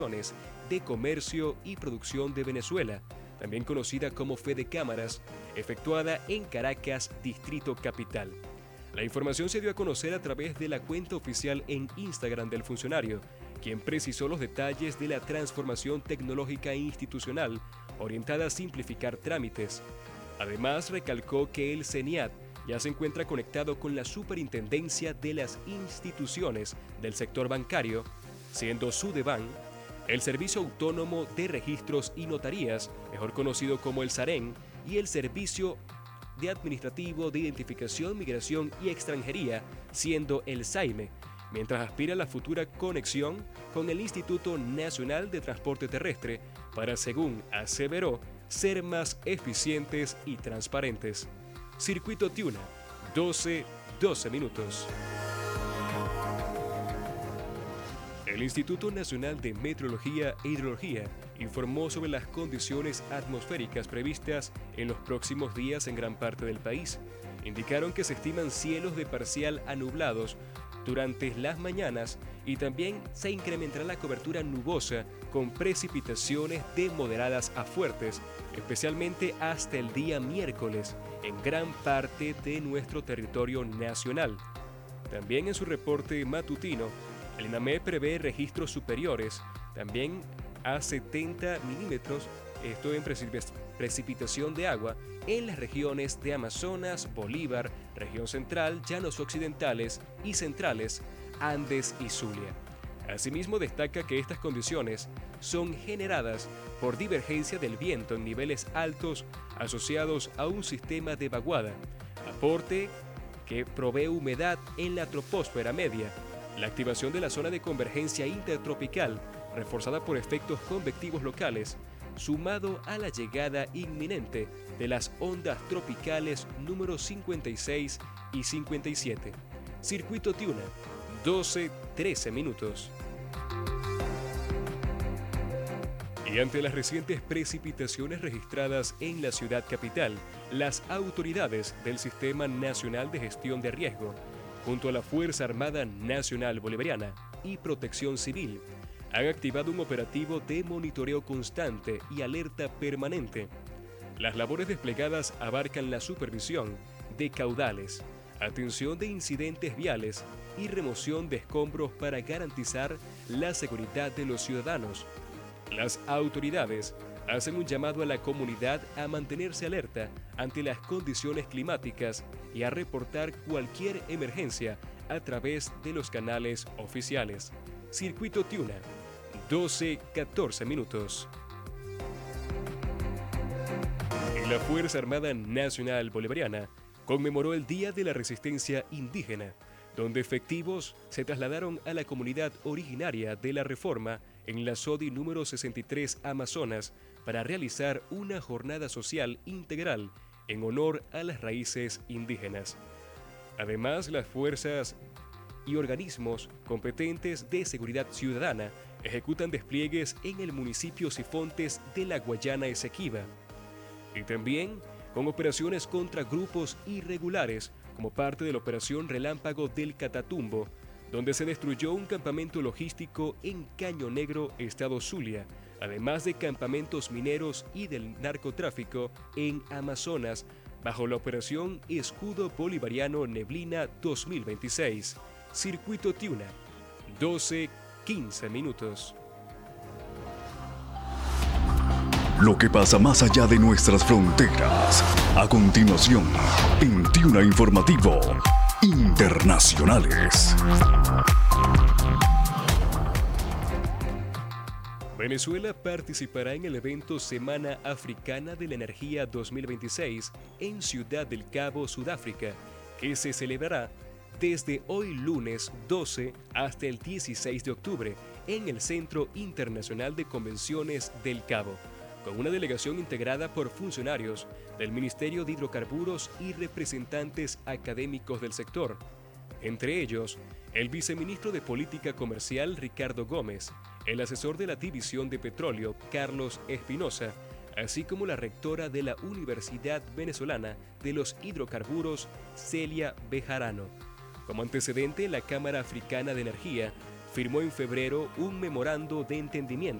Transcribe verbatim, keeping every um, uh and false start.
de Comercio y Producción de Venezuela, también conocida como Fede Cámaras, efectuada en Caracas, Distrito Capital. La información se dio a conocer a través de la cuenta oficial en Instagram del funcionario, quien precisó los detalles de la transformación tecnológica e institucional orientada a simplificar trámites. Además, recalcó que el CENIAT ya se encuentra conectado con la Superintendencia de las Instituciones del Sector Bancario, siendo SUDEBAN el Servicio Autónomo de Registros y Notarías, mejor conocido como el SAREN, y el Servicio de Administrativo de Identificación, Migración y Extranjería, siendo el SAIME, mientras aspira a la futura conexión con el Instituto Nacional de Transporte Terrestre para, según aseveró, ser más eficientes y transparentes. Circuito Tuna, doce doce minutos. El Instituto Nacional de Meteorología e Hidrología informó sobre las condiciones atmosféricas previstas en los próximos días en gran parte del país. Indicaron que se estiman cielos de parcial a nublados durante las mañanas y también se incrementará la cobertura nubosa con precipitaciones de moderadas a fuertes, especialmente hasta el día miércoles en gran parte de nuestro territorio nacional. También en su reporte matutino, el INAME prevé registros superiores, también a setenta milímetros, esto en precipitación de agua, en las regiones de Amazonas, Bolívar, región central, llanos occidentales y centrales, Andes y Zulia. Asimismo, destaca que estas condiciones son generadas por divergencia del viento en niveles altos asociados a un sistema de vaguada, aporte que provee humedad en la troposfera media, la activación de la zona de convergencia intertropical, reforzada por efectos convectivos locales, sumado a la llegada inminente de las ondas tropicales número cincuenta y seis y cincuenta y siete. Circuito Tuna, doce trece minutos. Y ante las recientes precipitaciones registradas en la ciudad capital, las autoridades del Sistema Nacional de Gestión de Riesgo, junto a la Fuerza Armada Nacional Bolivariana y Protección Civil, han activado un operativo de monitoreo constante y alerta permanente. Las labores desplegadas abarcan la supervisión de caudales, atención de incidentes viales y remoción de escombros para garantizar la seguridad de los ciudadanos. Las autoridades hacen un llamado a la comunidad a mantenerse alerta ante las condiciones climáticas y a reportar cualquier emergencia a través de los canales oficiales. Circuito Tuna, doce catorce minutos. Y la Fuerza Armada Nacional Bolivariana conmemoró el Día de la Resistencia Indígena, donde efectivos se trasladaron a la comunidad originaria de la Reforma en la SODI número sesenta y tres Amazonas para realizar una jornada social integral en honor a las raíces indígenas. Además, las fuerzas y organismos competentes de seguridad ciudadana ejecutan despliegues en el municipio Sifontes de la Guayana Esequiba y también con operaciones contra grupos irregulares como parte de la operación Relámpago del Catatumbo, donde se destruyó un campamento logístico en Caño Negro, estado Zulia, además de campamentos mineros y del narcotráfico en Amazonas, bajo la operación Escudo Bolivariano Neblina dos mil veintiséis. Circuito Tuna, doce quince minutos. Lo que pasa más allá de nuestras fronteras. A continuación, en Tuna Informativo Internacionales. Venezuela participará en el evento Semana Africana de la Energía dos mil veintiséis en Ciudad del Cabo, Sudáfrica, que se celebrará desde hoy lunes doce hasta el dieciséis de octubre en el Centro Internacional de Convenciones del Cabo, con una delegación integrada por funcionarios del Ministerio de Hidrocarburos y representantes académicos del sector, entre ellos el viceministro de Política Comercial Ricardo Gómez, el asesor de la División de Petróleo Carlos Espinosa, así como la rectora de la Universidad Venezolana de los Hidrocarburos Celia Bejarano. Como antecedente, la Cámara Africana de Energía firmó en febrero un memorando de entendimiento